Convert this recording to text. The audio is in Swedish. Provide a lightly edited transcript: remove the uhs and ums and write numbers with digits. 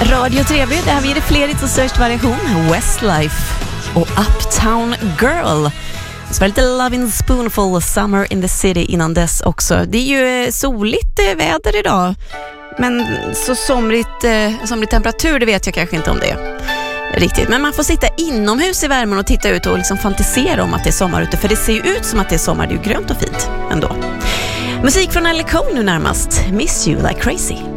Radio Treby, det här blir det fler i störst variation. Westlife och Uptown Girl. Så var lite Lovin' Spoonful, Summer in the City innan dess också. Det är ju soligt väder idag, men så somrig temperatur, det vet jag kanske inte om det är riktigt. Men man får sitta inomhus i värmen och titta ut och liksom fantisera om att det är sommar ute, för det ser ju ut som att det är sommar, det är ju grönt och fint ändå. Musik från Elle Cohn nu närmast, Miss You Like Crazy.